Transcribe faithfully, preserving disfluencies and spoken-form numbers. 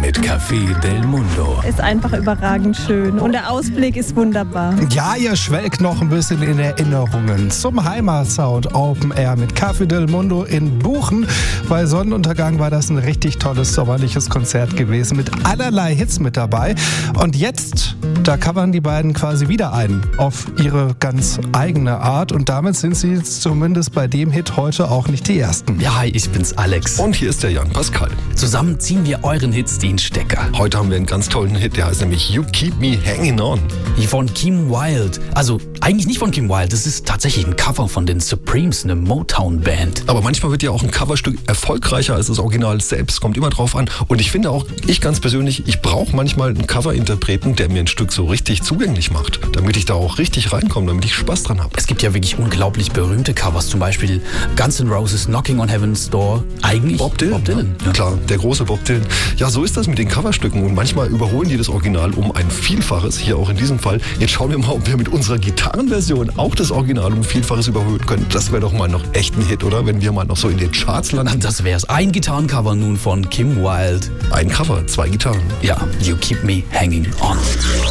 mit Café Del Mundo. Ist einfach überragend schön und der Ausblick ist wunderbar. Ja, ihr schwelgt noch ein bisschen in Erinnerungen zum Heimatsound Open Air mit Café Del Mundo in Buchen. Bei Sonnenuntergang war das ein richtig tolles sommerliches Konzert gewesen mit allerlei Hits mit dabei. Und jetzt, da covern die beiden quasi wieder ein auf ihre ganz eigene Art. Und damit sind sie jetzt zumindest bei dem Hit heute auch nicht die Ersten. Ja, hi, ich bin's Alex. Und hier ist der Jan Pascal. Zusammen ziehen wir euren Hits den Stecker. Heute haben wir einen ganz tollen Hit, der heißt nämlich You Keep Me Hanging On. Von Kim Wilde. Also eigentlich nicht von Kim Wilde, das ist tatsächlich ein Cover von den Supremes, eine Motown-Band. Aber manchmal wird ja auch ein Coverstück erfolgreicher als das Original selbst. Kommt immer drauf an. Und ich finde auch, ich ganz persönlich, ich brauche manchmal einen Coverinterpreten, der mir ein Stück so richtig zugänglich macht. Damit ich da auch richtig reinkomme, damit ich Spaß dran habe. Es gibt ja wirklich unglaublich berühmte Covers, zum Beispiel Guns N' Roses, Knocking on Heaven's Door. Eigentlich Bob Dylan. Bob Dylan. Ja. Klar, der große Bob Dylan. Ja, so ist das mit den Coverstücken. Und manchmal überholen die das Original um ein Vielfaches. Hier auch in diesem Fall. Jetzt schauen wir mal, ob wir mit unserer Gitarrenversion auch das Original um ein Vielfaches überholen können. Das wäre doch mal noch echt ein Hit, oder? Wenn wir mal noch so in den Charts landen. Das wär's. Ein Gitarrencover nun von Kim Wilde. Ein Cover, zwei Gitarren. Ja, You Keep Me Hanging On.